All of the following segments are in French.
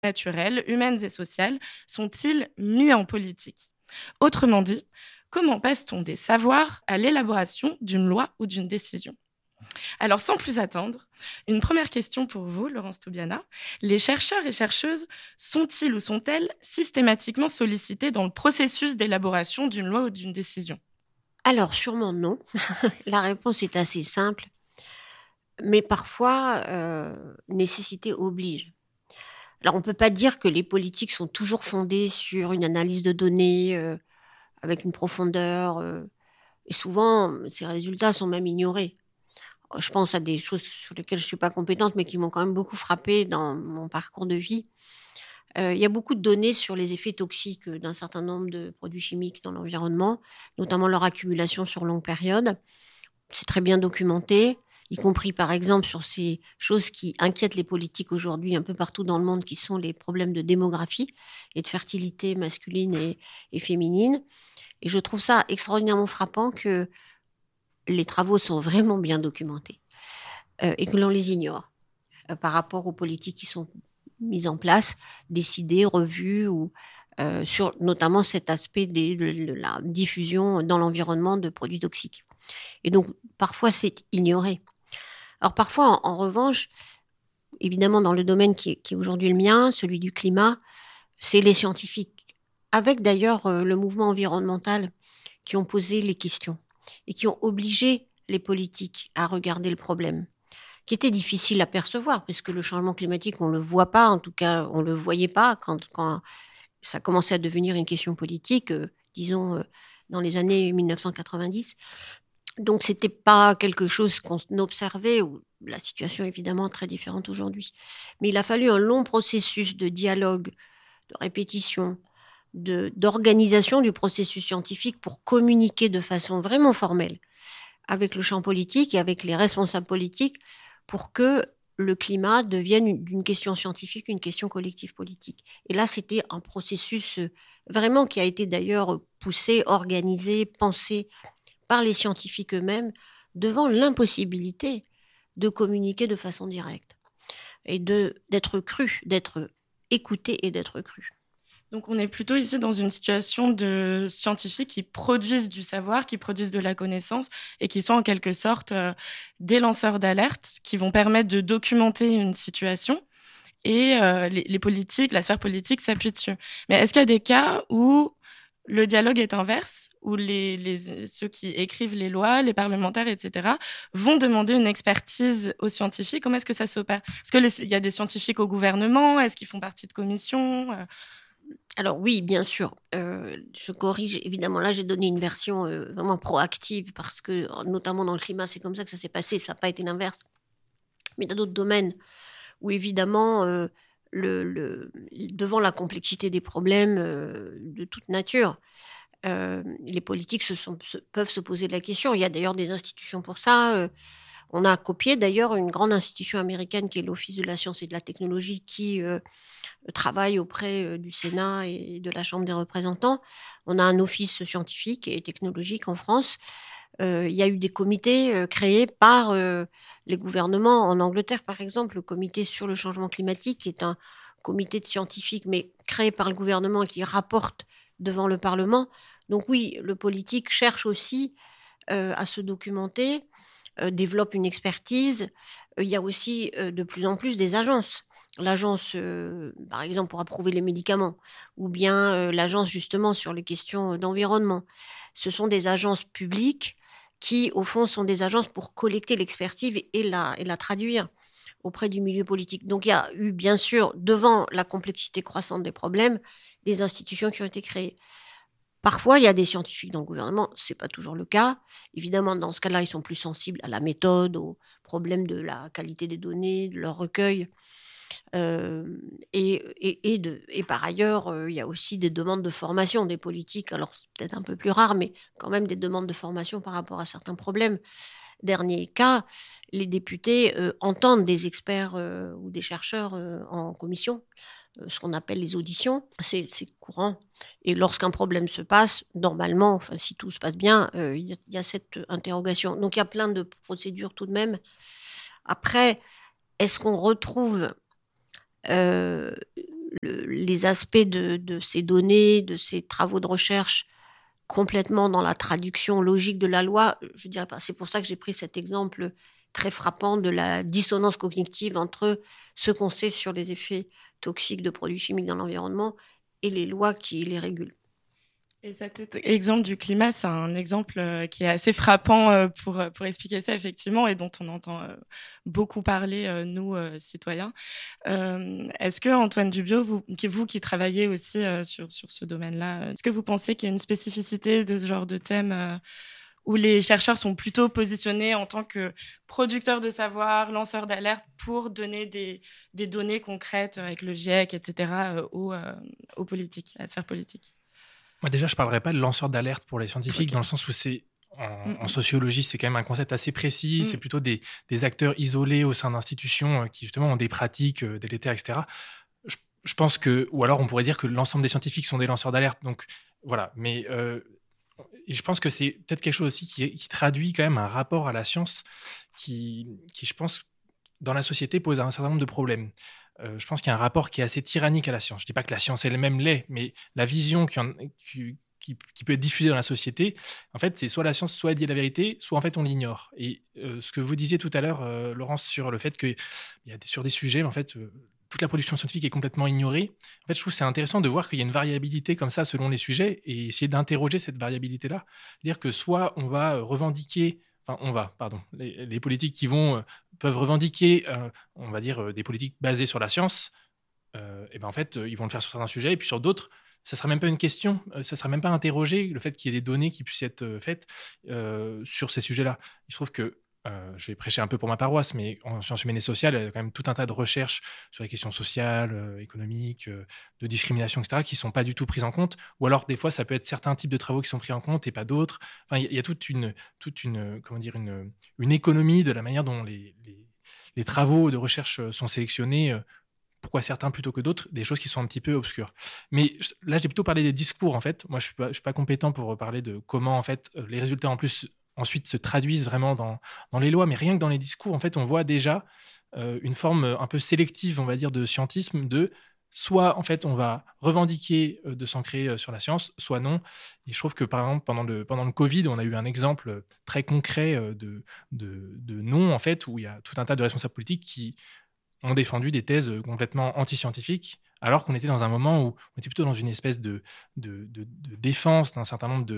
naturelles, humaines et sociales sont-ils mis en politique? Autrement dit, comment passe-t-on des savoirs à l'élaboration d'une loi ou d'une décision? Alors, sans plus attendre, une première question pour vous, Laurence Toubiana. Les chercheurs et chercheuses sont-ils ou sont-elles systématiquement sollicités dans le processus d'élaboration d'une loi ou d'une décision? Alors, sûrement non. La réponse est assez simple, mais parfois, nécessité oblige. Alors, on ne peut pas dire que les politiques sont toujours fondées sur une analyse de données, avec une profondeur, et souvent, ces résultats sont même ignorés. Je pense à des choses sur lesquelles je ne suis pas compétente, mais qui m'ont quand même beaucoup frappée dans mon parcours de vie. Il y a beaucoup de données sur les effets toxiques, d'un certain nombre de produits chimiques dans l'environnement, notamment leur accumulation sur longue période. C'est très bien documenté, y compris par exemple sur ces choses qui inquiètent les politiques aujourd'hui un peu partout dans le monde, qui sont les problèmes de démographie et de fertilité masculine et féminine. Et je trouve ça extraordinairement frappant que les travaux sont vraiment bien documentés, et que l'on les ignore, par rapport aux politiques qui sont mises en place, décidées, revues ou sur notamment cet aspect de la diffusion dans l'environnement de produits toxiques. Et donc, parfois, c'est ignoré. Alors, parfois, en revanche, évidemment, dans le domaine qui est aujourd'hui le mien, celui du climat, c'est les scientifiques, avec d'ailleurs le mouvement environnemental, qui ont posé les questions et qui ont obligé les politiques à regarder le problème, qui était difficile à percevoir, parce que le changement climatique, on ne le voit pas, en tout cas, on ne le voyait pas quand ça commençait à devenir une question politique, disons, dans les années 1990. Donc c'était pas quelque chose qu'on observait, ou la situation est évidemment très différente aujourd'hui. Mais il a fallu un long processus de dialogue, de répétition, d'organisation du processus scientifique pour communiquer de façon vraiment formelle avec le champ politique et avec les responsables politiques pour que le climat devienne d'une question scientifique une question collective politique. Et là, c'était un processus vraiment qui a été d'ailleurs poussé, organisé, pensé par les scientifiques eux-mêmes devant l'impossibilité de communiquer de façon directe et d'être cru, d'être écouté et d'être cru. Donc, on est plutôt ici dans une situation de scientifiques qui produisent du savoir, qui produisent de la connaissance et qui sont en quelque sorte des lanceurs d'alerte qui vont permettre de documenter une situation et les politiques, la sphère politique s'appuie dessus. Mais est-ce qu'il y a des cas où le dialogue est inverse, où ceux qui écrivent les lois, les parlementaires, etc., vont demander une expertise aux scientifiques? Comment est-ce que ça s'opère? Est-ce qu'il y a des scientifiques au gouvernement? Est-ce qu'ils font partie de commissions? Alors oui, bien sûr, je corrige évidemment, là j'ai donné une version, vraiment proactive parce que, notamment dans le climat, c'est comme ça que ça s'est passé, ça n'a pas été l'inverse. Mais dans d'autres domaines où évidemment, devant la complexité des problèmes, de toute nature, les politiques peuvent se poser la question. Il y a d'ailleurs des institutions pour ça. On a copié d'ailleurs une grande institution américaine qui est l'Office de la science et de la technologie qui travaille auprès du Sénat et de la Chambre des représentants. On a un office scientifique et technologique en France. Il y a eu des comités créés par les gouvernements. En Angleterre, par exemple, le comité sur le changement climatique, qui est un comité de scientifiques, mais créé par le gouvernement, qui rapporte devant le Parlement. Donc oui, le politique cherche aussi à se documenter, développe une expertise. Il y a aussi de plus en plus des agences. L'agence, par exemple, pour approuver les médicaments, ou bien l'agence justement sur les questions d'environnement. Ce sont des agences publiques qui, au fond, sont des agences pour collecter l'expertise et la traduire auprès du milieu politique. Donc il y a eu, bien sûr, devant la complexité croissante des problèmes, des institutions qui ont été créées. Parfois, il y a des scientifiques dans le gouvernement, c'est pas toujours le cas. Évidemment, dans ce cas-là, ils sont plus sensibles à la méthode, aux problèmes de la qualité des données, de leur recueil. Et par ailleurs, il y a aussi des demandes de formation des politiques. Alors, c'est peut-être un peu plus rare, mais quand même des demandes de formation par rapport à certains problèmes. Dernier cas, les députés, entendent des experts, ou des chercheurs, en commission, ce qu'on appelle les auditions. C'est courant, et lorsqu'un problème se passe, normalement, enfin si tout se passe bien, il y a cette interrogation. Donc il y a plein de procédures tout de même. Après, est-ce qu'on retrouve, heu les aspects de ces données, de ces travaux de recherche complètement dans la traduction logique de la loi, je dirais pas. C'est pour ça que j'ai pris cet exemple très frappant de la dissonance cognitive entre ce qu'on sait sur les effets toxiques de produits chimiques dans l'environnement et les lois qui les régulent. Et cet exemple du climat, c'est un exemple qui est assez frappant pour expliquer ça, effectivement, et dont on entend beaucoup parler, nous, citoyens. Est-ce que, Antoine Dubiot, vous qui travaillez aussi sur ce domaine-là, est-ce que vous pensez qu'il y a une spécificité de ce genre de thème où les chercheurs sont plutôt positionnés en tant que producteurs de savoir, lanceurs d'alerte pour donner des données concrètes avec le GIEC, etc., aux politiques, à la sphère politique? Moi, déjà, je ne parlerai pas de lanceur d'alerte pour les scientifiques, dans le sens où en sociologie, c'est quand même un concept assez précis. C'est plutôt des acteurs isolés au sein d'institutions qui, justement, ont des pratiques délétères, etc. Je pense que... Ou alors, on pourrait dire que l'ensemble des scientifiques sont des lanceurs d'alerte. Donc, voilà. Mais je pense que c'est peut-être quelque chose aussi qui traduit quand même un rapport à la science qui, je pense, dans la société, pose un certain nombre de problèmes. Je pense qu'il y a un rapport qui est assez tyrannique à la science. Je ne dis pas que la science elle-même l'est, mais la vision qui peut être diffusée dans la société, en fait, c'est soit la science, soit elle dit la vérité, soit en fait on l'ignore. Et ce que vous disiez tout à l'heure, Laurence, sur le fait qu'il y a sur des sujets, en fait, toute la production scientifique est complètement ignorée. En fait, je trouve que c'est intéressant de voir qu'il y a une variabilité comme ça selon les sujets et essayer d'interroger cette variabilité-là. C'est-à-dire que soit on va revendiquer... les politiques qui peuvent revendiquer, on va dire, des politiques basées sur la science, et ben en fait, ils vont le faire sur certains sujets, et puis sur d'autres, ça ne sera même pas une question, ça ne sera même pas interrogé, le fait qu'il y ait des données qui puissent être faites sur ces sujets-là. Il se trouve que, je vais prêcher un peu pour ma paroisse, mais en sciences humaines et sociales, il y a quand même tout un tas de recherches sur les questions sociales, économiques, de discrimination, etc., qui ne sont pas du tout prises en compte. Ou alors, des fois, ça peut être certains types de travaux qui sont pris en compte et pas d'autres. Enfin, il y a toute une économie de la manière dont les travaux de recherche sont sélectionnés. Pourquoi certains plutôt que d'autres, des choses qui sont un petit peu obscures. Mais là, j'ai plutôt parlé des discours, en fait. Moi, je suis pas compétent pour parler de comment, en fait, les résultats, en plus, ensuite se traduisent vraiment dans les lois. Mais rien que dans les discours, en fait, on voit déjà une forme un peu sélective, on va dire, de scientisme, de soit, en fait, on va revendiquer de s'ancrer sur la science, soit non. Et je trouve que, par exemple, pendant le Covid, on a eu un exemple très concret de non, en fait, où il y a tout un tas de responsables politiques qui ont défendu des thèses complètement anti-scientifiques, alors qu'on était dans un moment où on était plutôt dans une espèce de défense d'un certain nombre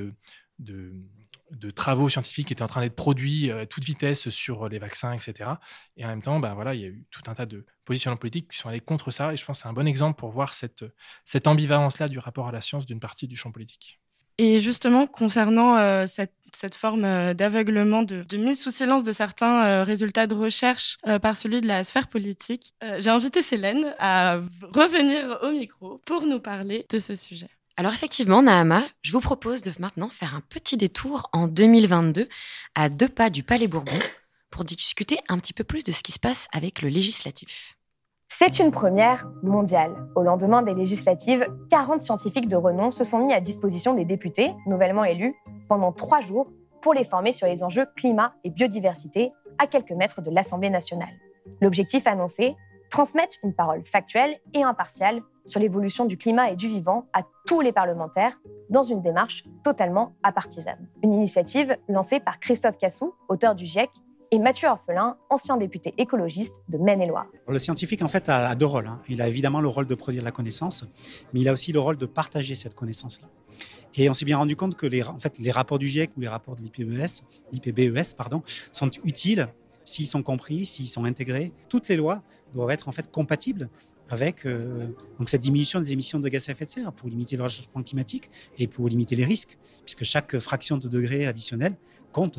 de travaux scientifiques qui étaient en train d'être produits à toute vitesse sur les vaccins, etc. Et en même temps, il y a eu tout un tas de positionnements politiques qui sont allés contre ça, et je pense que c'est un bon exemple pour voir cette ambivalence-là du rapport à la science d'une partie du champ politique. Et justement, concernant cette forme d'aveuglement, de mise sous silence de certains résultats de recherche par celui de la sphère politique, j'ai invité Célène à revenir au micro pour nous parler de ce sujet. Alors effectivement, Nahama, je vous propose de maintenant faire un petit détour en 2022 à 2 pas du Palais Bourbon pour discuter un petit peu plus de ce qui se passe avec le législatif. C'est une première mondiale. Au lendemain des législatives, 40 scientifiques de renom se sont mis à disposition des députés, nouvellement élus, pendant 3 jours pour les former sur les enjeux climat et biodiversité à quelques mètres de l'Assemblée nationale. L'objectif annoncé, transmettre une parole factuelle et impartiale sur l'évolution du climat et du vivant à tous les parlementaires dans une démarche totalement apartisane. Une initiative lancée par Christophe Cassou, auteur du GIEC, et Mathieu Orphelin, ancien député écologiste de Maine-et-Loire. Le scientifique, en fait, a 2 rôles. Il a évidemment le rôle de produire la connaissance, mais il a aussi le rôle de partager cette connaissance-là. Et on s'est bien rendu compte que les rapports du GIEC ou les rapports de l'IPBES sont utiles s'ils sont compris, s'ils sont intégrés. Toutes les lois doivent être en fait compatibles avec donc cette diminution des émissions de gaz à effet de serre pour limiter le réchauffement climatique et pour limiter les risques, puisque chaque fraction de degré additionnelle compte.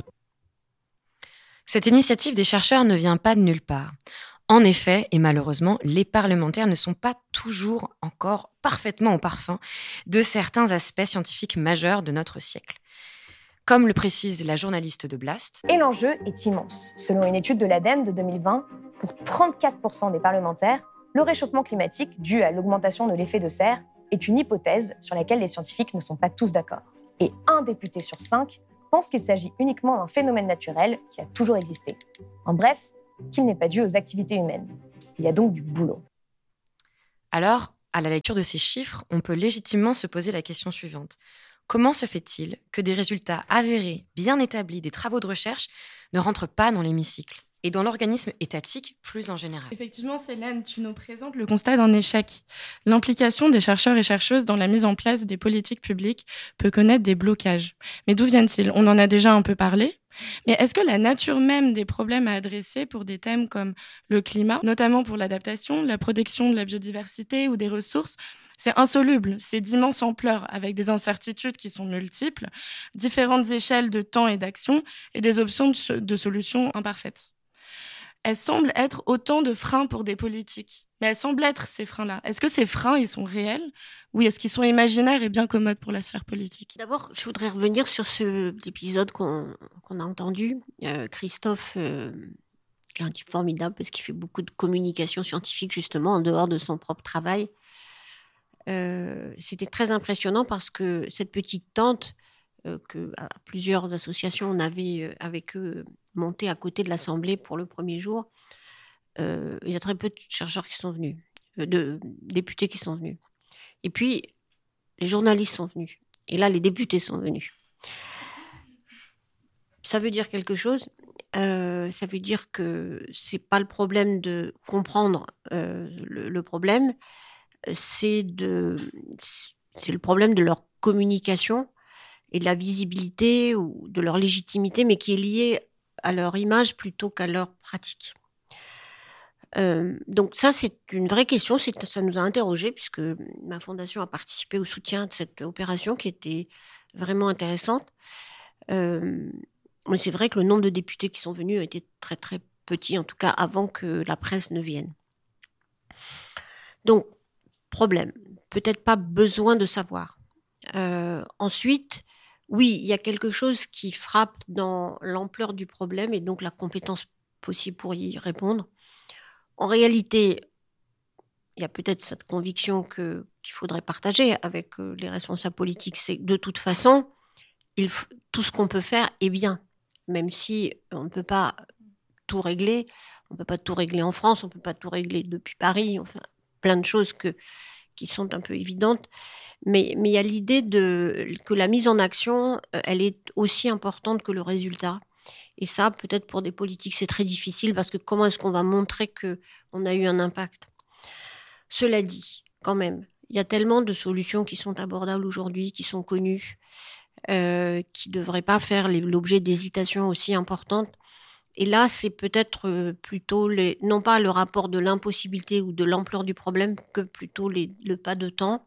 Cette initiative des chercheurs ne vient pas de nulle part. En effet, et malheureusement, les parlementaires ne sont pas toujours encore parfaitement au parfum de certains aspects scientifiques majeurs de notre siècle. Comme le précise la journaliste de Blast. Et l'enjeu est immense. Selon une étude de l'ADEME de 2020, pour 34% des parlementaires, le réchauffement climatique dû à l'augmentation de l'effet de serre est une hypothèse sur laquelle les scientifiques ne sont pas tous d'accord. Et 1 député sur 5 pense qu'il s'agit uniquement d'un phénomène naturel qui a toujours existé. En bref, qu'il n'est pas dû aux activités humaines. Il y a donc du boulot. Alors, À la lecture de ces chiffres, on peut légitimement se poser la question suivante. Comment se fait-il que des résultats avérés, bien établis, des travaux de recherche ne rentrent pas dans l'hémicycle et dans l'organisme étatique plus en général? Effectivement, Célène, tu nous présentes le constat d'un échec. L'implication des chercheurs et chercheuses dans la mise en place des politiques publiques peut connaître des blocages. Mais d'où viennent-ils ? On en a déjà un peu parlé. Mais est-ce que la nature même des problèmes à adresser pour des thèmes comme le climat, notamment pour l'adaptation, la protection de la biodiversité ou des ressources, c'est insoluble, c'est d'immense ampleur, avec des incertitudes qui sont multiples, différentes échelles de temps et d'action, et des options de solutions imparfaites. Elles semblent être autant de freins pour des politiques. Mais elles semblent être ces freins-là. Est-ce que ces freins, ils sont réels ? Ou est-ce qu'ils sont imaginaires et bien commodes pour la sphère politique ? D'abord, je voudrais revenir sur cet épisode qu'on a entendu. Christophe est un type formidable parce qu'il fait beaucoup de communication scientifique justement en dehors de son propre travail. C'était très impressionnant parce que cette petite tente que à plusieurs associations on avait avec eux montée à côté de l'Assemblée pour le premier jour, il y a très peu de chercheurs qui sont venus, de députés qui sont venus. Et puis, les journalistes sont venus. Et là, les députés sont venus. Ça veut dire quelque chose. Ça veut dire que c'est pas le problème de comprendre le problème, c'est le problème de leur communication et de la visibilité ou de leur légitimité, mais qui est lié à leur image plutôt qu'à leur pratique. Donc ça, c'est une vraie question, ça nous a interrogés, puisque ma fondation a participé au soutien de cette opération qui était vraiment intéressante. Mais c'est vrai que le nombre de députés qui sont venus a été très très petit, en tout cas avant que la presse ne vienne. Donc, problème, peut-être pas besoin de savoir. Ensuite, oui, il y a quelque chose qui frappe dans l'ampleur du problème et donc la compétence possible pour y répondre. En réalité, il y a peut-être cette conviction qu'il faudrait partager avec les responsables politiques, c'est que de toute façon, tout ce qu'on peut faire est bien, même si on ne peut pas tout régler. On ne peut pas tout régler en France, on ne peut pas tout régler depuis Paris, enfin, plein de choses qui sont un peu évidentes. Mais il y a l'idée que la mise en action, elle est aussi importante que le résultat. Et ça, peut-être pour des politiques, c'est très difficile parce que comment est-ce qu'on va montrer qu'on a eu un impact ? Cela dit, quand même, il y a tellement de solutions qui sont abordables aujourd'hui, qui sont connues, qui ne devraient pas faire l'objet d'hésitations aussi importantes. Et là, c'est peut-être plutôt, non pas le rapport de l'impossibilité ou de l'ampleur du problème, que plutôt le pas de temps,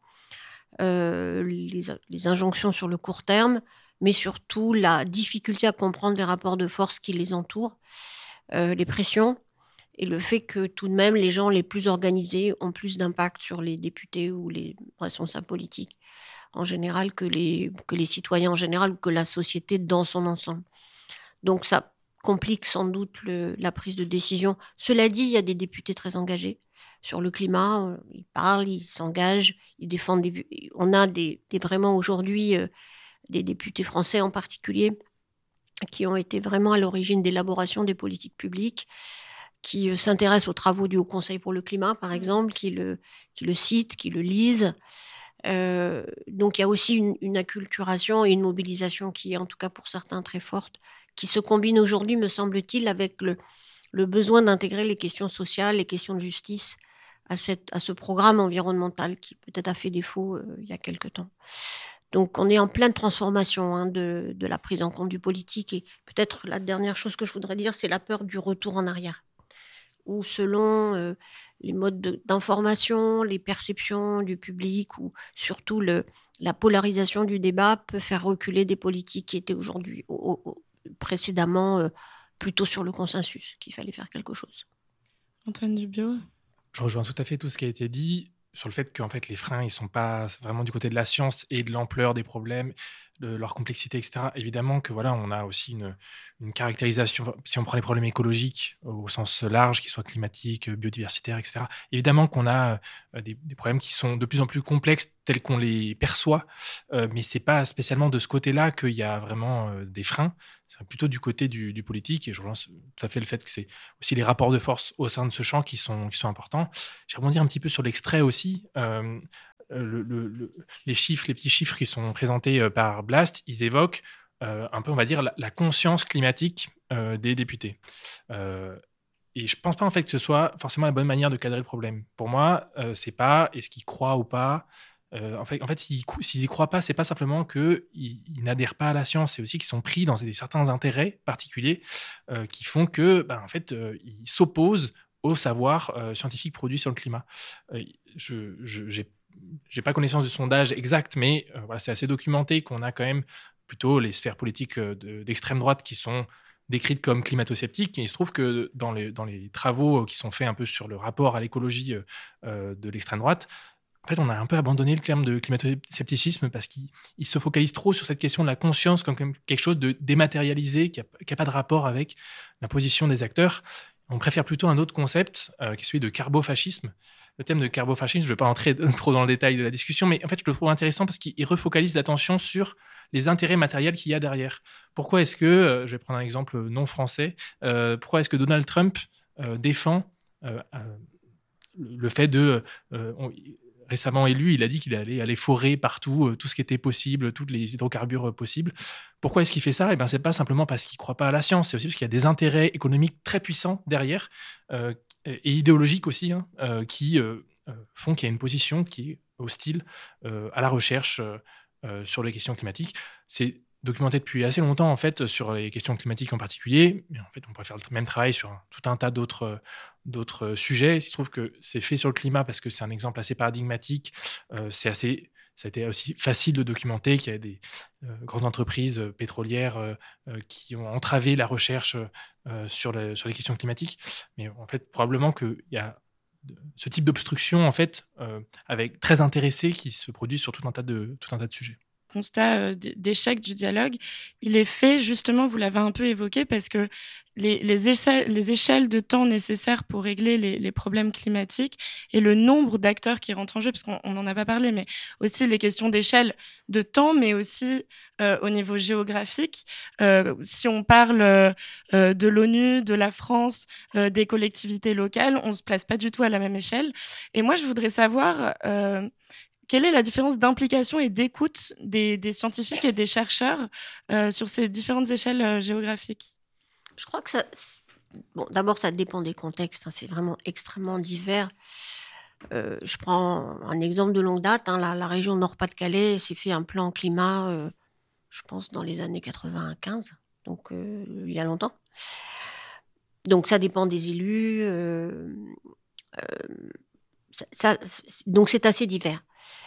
les injonctions sur le court terme, mais surtout la difficulté à comprendre les rapports de force qui les entourent, les pressions, et le fait que tout de même les gens les plus organisés ont plus d'impact sur les députés ou les responsables politiques en général que les citoyens en général ou que la société dans son ensemble. Donc ça complique sans doute la prise de décision. Cela dit, il y a des députés très engagés sur le climat, ils parlent, ils s'engagent, ils défendent on a vraiment aujourd'hui des députés français en particulier qui ont été vraiment à l'origine d'élaboration des politiques publiques, qui s'intéressent aux travaux du Haut Conseil pour le climat, par exemple, qui le citent, qui le lisent. Donc il y a aussi une acculturation et une mobilisation qui est en tout cas pour certains très forte, qui se combine aujourd'hui, me semble-t-il, avec le besoin d'intégrer les questions sociales, les questions de justice à ce programme environnemental qui peut-être a fait défaut il y a quelque temps. Donc on est en pleine transformation de la prise en compte du politique, et peut-être la dernière chose que je voudrais dire, c'est la peur du retour en arrière, où selon les modes d'information, les perceptions du public ou surtout la polarisation du débat peut faire reculer des politiques qui étaient aujourd'hui précédemment plutôt sur le consensus, qu'il fallait faire quelque chose. Antoine Dubiot ? Je rejoins tout à fait tout ce qui a été dit sur le fait qu'en fait, les freins, ils ne sont pas vraiment du côté de la science et de l'ampleur des problèmes. leur complexité, etc. Évidemment que voilà, on a aussi une caractérisation, si on prend les problèmes écologiques au sens large, qu'ils soient climatiques, biodiversitaires, etc. Évidemment qu'on a des problèmes qui sont de plus en plus complexes tels qu'on les perçoit, mais c'est pas spécialement de ce côté-là qu'il y a vraiment des freins. C'est plutôt du côté du politique, et je rejoins tout à fait le fait que c'est aussi les rapports de force au sein de ce champ qui sont importants. Je vais rebondir un petit peu sur l'extrait aussi. Les petits chiffres qui sont présentés par Blast, ils évoquent un peu, on va dire, la conscience climatique des députés. Et je ne pense pas en fait que ce soit forcément la bonne manière de cadrer le problème. Pour moi, c'est pas est-ce qu'ils croient ou pas. En fait, s'ils y croient pas, c'est pas simplement qu'ils n'adhèrent pas à la science, c'est aussi qu'ils sont pris dans certains intérêts particuliers qui font que, en fait, ils s'opposent au savoir scientifique produit sur le climat. J'ai pas connaissance du sondage exact, mais voilà, c'est assez documenté qu'on a quand même plutôt les sphères politiques d'extrême droite qui sont décrites comme climato-sceptiques. Et il se trouve que dans les travaux qui sont faits un peu sur le rapport à l'écologie de l'extrême droite, en fait, on a un peu abandonné le terme de climato-scepticisme parce qu'il se focalise trop sur cette question de la conscience comme quelque chose de dématérialisé, qui n'a pas de rapport avec la position des acteurs. On préfère plutôt un autre concept qui est celui de carbofascisme. Le thème de carbofascisme, je ne vais pas entrer trop dans le détail de la discussion, mais en fait, je le trouve intéressant parce qu'il refocalise l'attention sur les intérêts matériels qu'il y a derrière. Pourquoi est-ce que, je vais prendre un exemple non français, pourquoi est-ce que Donald Trump défend le fait de... récemment élu, il a dit qu'il allait aller forer partout tout ce qui était possible, tous les hydrocarbures possibles. Pourquoi est-ce qu'il fait ça ? C'est pas simplement parce qu'il ne croit pas à la science, c'est aussi parce qu'il y a des intérêts économiques très puissants derrière, et idéologiques aussi, qui font qu'il y a une position qui est hostile à la recherche sur les questions climatiques. C'est documenté depuis assez longtemps, en fait, sur les questions climatiques en particulier. Mais en fait, on pourrait faire le même travail sur tout un tas d'autres sujets. Il se trouve que c'est fait sur le climat parce que c'est un exemple assez paradigmatique. Ça a été aussi facile de documenter qu'il y a des grandes entreprises pétrolières qui ont entravé la recherche sur les questions climatiques. Mais en fait, probablement qu'il y a ce type d'obstruction, en fait, avec très intéressés qui se produisent sur tout un tas de sujets. Constat d'échec du dialogue, il est fait justement, vous l'avez un peu évoqué, parce que les échelles de temps nécessaires pour régler les problèmes climatiques et le nombre d'acteurs qui rentrent en jeu, parce qu'on n'en a pas parlé, mais aussi les questions d'échelle de temps, mais aussi au niveau géographique. Si on parle de l'ONU, de la France, des collectivités locales, on ne se place pas du tout à la même échelle. Et moi, je voudrais savoir... quelle est la différence d'implication et d'écoute des scientifiques et des chercheurs sur ces différentes échelles géographiques ? Je crois que ça... Bon, d'abord, ça dépend des contextes. C'est vraiment extrêmement divers. Je prends un exemple de longue date. La région Nord-Pas-de-Calais s'est fait un plan climat, je pense, dans les années 95. Donc, il y a longtemps. Donc, ça dépend des élus. Donc, c'est assez divers.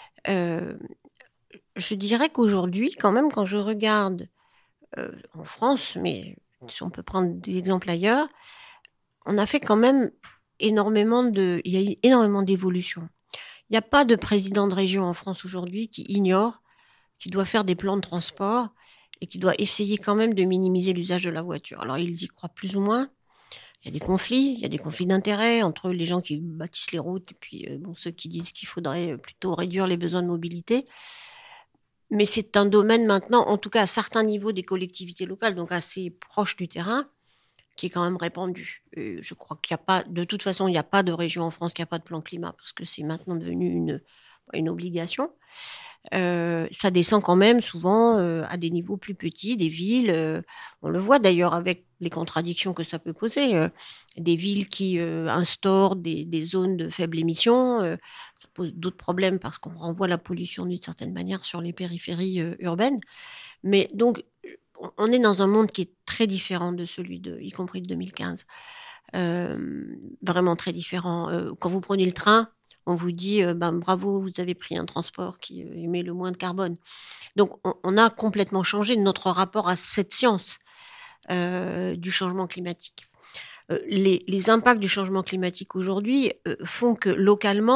Je dirais qu'aujourd'hui, quand même, quand je regarde en France, mais si on peut prendre des exemples ailleurs, on a fait quand même il y a eu énormément d'évolutions. Il n'y a pas de président de région en France aujourd'hui qui ignore qu'il doit faire des plans de transport et qui doit essayer quand même de minimiser l'usage de la voiture. Alors, il y croit plus ou moins. Il y a des conflits d'intérêts entre les gens qui bâtissent les routes et puis ceux qui disent qu'il faudrait plutôt réduire les besoins de mobilité. Mais c'est un domaine maintenant, en tout cas à certains niveaux des collectivités locales, donc assez proche du terrain, qui est quand même répandu. Je crois qu'il n'y a pas, de toute façon, il n'y a pas de région en France qui n'a pas de plan climat, parce que c'est maintenant devenu une obligation. Ça descend quand même souvent à des niveaux plus petits, des villes. On le voit d'ailleurs avec les contradictions que ça peut poser. Des villes qui instaurent des zones de faible émission, ça pose d'autres problèmes parce qu'on renvoie la pollution d'une certaine manière sur les périphéries urbaines. Mais donc, on est dans un monde qui est très différent de celui y compris de 2015. Vraiment très différent. Quand vous prenez le train, on vous dit bravo, vous avez pris un transport qui émet le moins de carbone. Donc, on a complètement changé notre rapport à cette science du changement climatique. Les impacts du changement climatique aujourd'hui font que localement,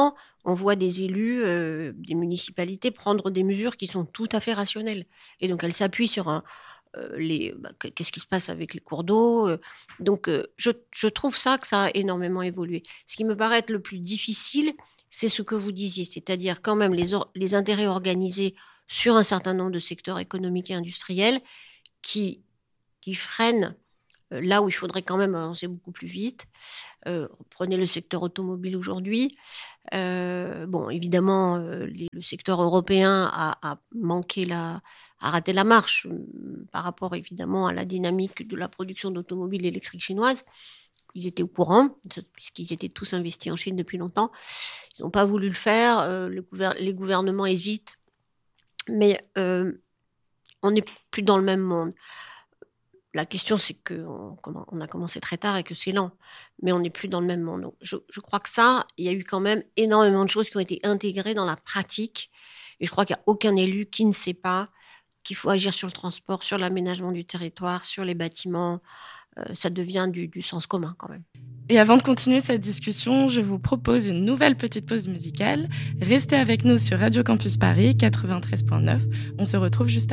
on voit des élus, des municipalités prendre des mesures qui sont tout à fait rationnelles. Et donc, elles s'appuient sur qu'est-ce qui se passe avec les cours d'eau. Donc, je trouve que ça a énormément évolué. Ce qui me paraît être le plus difficile, c'est ce que vous disiez, c'est-à-dire quand même les intérêts organisés sur un certain nombre de secteurs économiques et industriels qui freinent là où il faudrait quand même avancer beaucoup plus vite. Prenez le secteur automobile aujourd'hui. Évidemment, le secteur européen a raté la marche par rapport évidemment à la dynamique de la production d'automobiles électriques chinoises. Ils étaient au courant, puisqu'ils étaient tous investis en Chine depuis longtemps. Ils n'ont pas voulu le faire. Les gouvernements hésitent. Mais on n'est plus dans le même monde. La question, c'est qu'on a commencé très tard et que c'est lent. Mais on n'est plus dans le même monde. Donc, je crois que il y a eu quand même énormément de choses qui ont été intégrées dans la pratique. Et je crois qu'il n'y a aucun élu qui ne sait pas qu'il faut agir sur le transport, sur l'aménagement du territoire, sur les bâtiments. Ça devient du sens commun quand même. Et avant de continuer cette discussion, je vous propose une nouvelle petite pause musicale. Restez avec nous sur Radio Campus Paris 93.9. On se retrouve juste après.